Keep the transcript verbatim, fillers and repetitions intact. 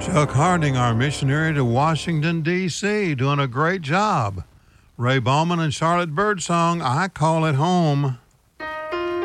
Chuck Harding, our missionary to Washington, D C, doing a great job. Ray Ballman and Charlotte Birdsong, I Call It Home.